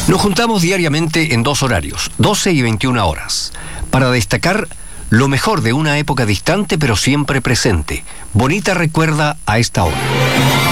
Nos juntamos diariamente en 2 horarios, 12 y 21 horas, para destacar lo mejor de una época distante pero siempre presente. Bonita recuerda a esta hora.